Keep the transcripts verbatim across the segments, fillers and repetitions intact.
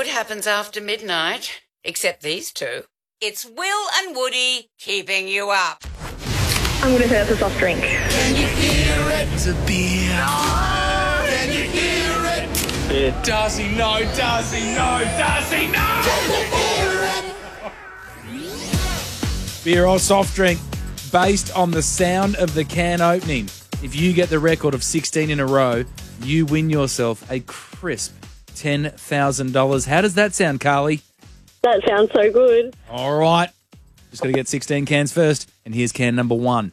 good happens after midnight, except these two. It's Will and Woody keeping you up. I'm going to say that's a soft drink. Can you hear it? It's a beer. No! Can you hear it? Yeah. Darcy, no, Darcy, no, Darcy, no! Can you hear it? Beer or soft drink based on the sound of the can opening. If you get the record of sixteen in a row, you win yourself a crisp ten thousand dollars. How does that sound, Carly? That sounds so good. All right. Just got to get sixteen cans first. And here's can number one.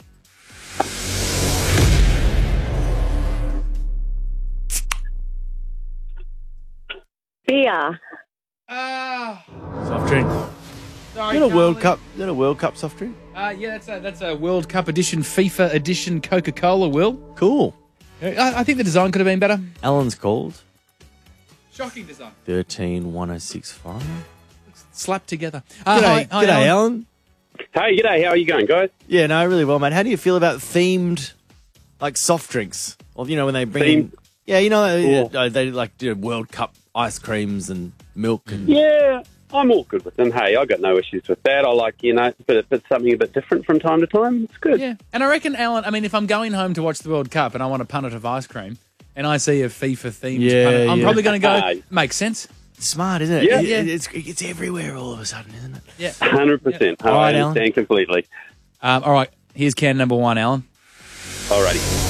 Beer. Ah. Soft drink. Sorry, Is that a World Carly. Cup? Is that a World Cup soft drink? Uh, yeah, that's a, that's a World Cup edition, FIFA edition Coca-Cola, Will. Cool. I, I think the design could have been better. Alan's called Shocking design. thirteen one oh six five. Slapped together. Uh, G'day, hi, hi, g'day, Alan. Alan. Hey, g'day. How are you going, guys? Yeah, no, really well, mate. How do you feel about themed, like, soft drinks? Or, you know, when they bring in... Themed? Yeah, you know, Yeah. uh, they, like, do World Cup ice creams and milk and... Yeah, I'm all good with them. Hey, I got no issues with that. I like, you know, but if it's something a bit different from time to time, it's good. Yeah, and I reckon, Alan, I mean, if I'm going home to watch the World Cup and I want a punnet of ice cream and I see a FIFA-themed Yeah, punnet, I'm yeah. probably going to go, Aye. makes sense. Smart, isn't it? Yeah. It- Yeah. It's, it's everywhere all of a sudden, isn't it? Yeah. one hundred percent. All right, I Alan. understand completely. Um, all right, here's can number one, Alan. Alrighty.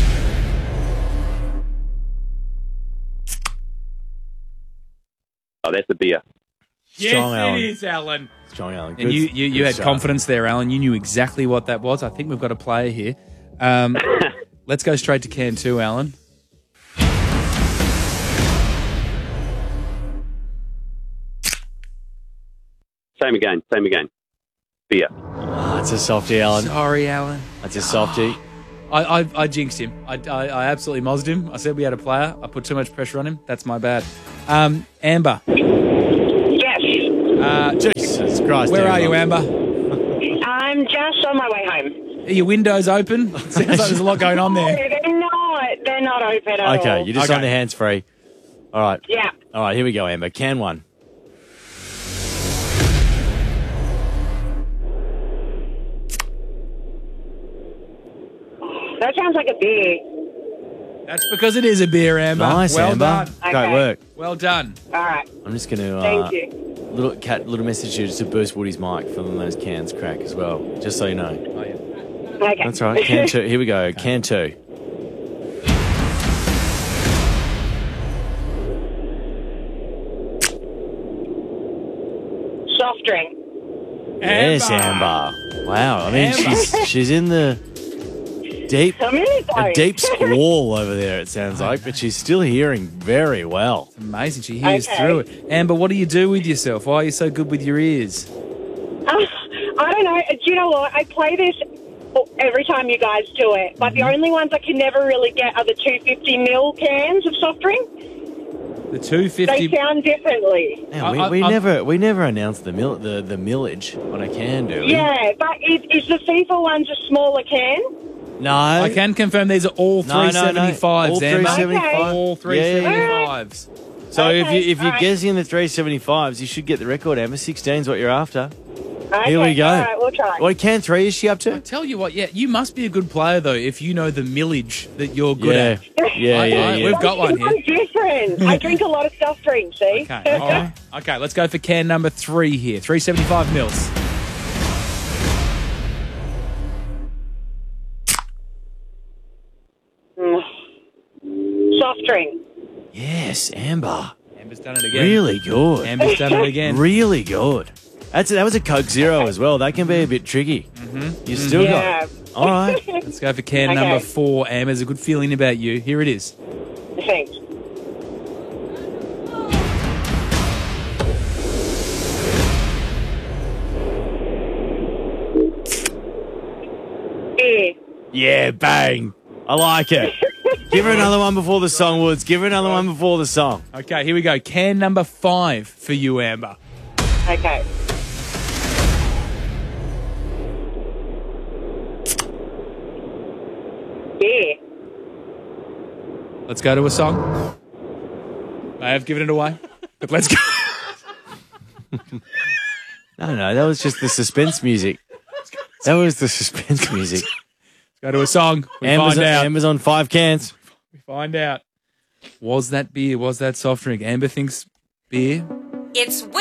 Oh, that's a beer. Strong, Alan. is, Alan. Strong, Alan. And Good- you, you, you good had start. confidence there, Alan. You knew exactly what that was. I think we've got a player here. Um, let's go straight to can two, Alan. Same again. Same again. Beer. Ah, it's a softie, Alan. Sorry, Alan. That's a softie. I, I, I jinxed him. I, I, I absolutely mozzed him. I said we had a player. I put too much pressure on him. That's my bad. Um, Amber, Yes. uh, Jesus Christ. where are you, Amber? Amber? I'm just on my way home. Are your windows open? Sounds like there's a lot going on there. They're not. They're not open at all. Okay, you're just Okay. on the hands free. All right. Yeah. All right, here we go, Amber. Can one. That sounds like a beer. That's because it is a beer, Amber. Nice, well Amber. done. Great Okay. work. Well done. All right. I'm just going to... Uh, Thank you. Little cat, little message here just to boost Woody's mic for when those cans crack as well, just so you know. Oh, yeah. Okay. That's all right. Can two. Here we go. Can two. Soft drink. Yes, Amber. Wow. I mean, Amber. she's she's in the deep I'm in it, a though. deep squall over there. It sounds like, but she's still hearing very well. Amazing. She hears Okay. through it. Amber, what do you do with yourself? Why are you so good with your ears? Uh, I don't know. Do you know what? I play this every time you guys do it, but Mm-hmm. the only ones I can never really get are the two hundred fifty mil cans of soft drink. The two They fifty. sound differently. Now, we, I- I- we I'm- never we never announced the mil, the the millage on a can, do we? Yeah, but is, is the FIFA ones a smaller can? No. I can confirm these are all No, no, no. three seventy-fives, All Amber. three seventy-five. All three seventy-fives. So if Okay, you if you're alright. guessing the three seventy-fives, you should get the record, Amber. sixteen is what you're after. Okay, Here we go. All right, we'll try. What can three is she up to? Tell you what, yeah, you must be a good player, though, if you know the millage that you're good Yeah. at. Yeah, I- yeah, I- yeah. We've got one here. I'm different. I drink a lot of soft drinks, see? Okay, okay. Okay, let's go for can number three here. three seventy-five mils. Soft drink. Yes, Amber. Amber's done it again. Really good. Amber's done it again. Really good. That's that was a Coke Zero as well. That can be a bit tricky. Mm-hmm. You still Yeah. got. All right. Let's go for can Okay. number four. Amber, there's a good feeling about you. Here it is. Thanks. Beer. Yeah, bang. I like it. Give her another one before the song, Woods. Give her another one before the song. Okay, here we go. Can number five for you, Amber. Okay. Beer. Let's go to a song. I have given it away, but let's go. No, no, that was just the suspense music. That was the suspense music. Go to a song. We Amber's, find out. Amber's on five cans. We find out. Was that beer? Was that soft drink? Amber thinks beer. It's Will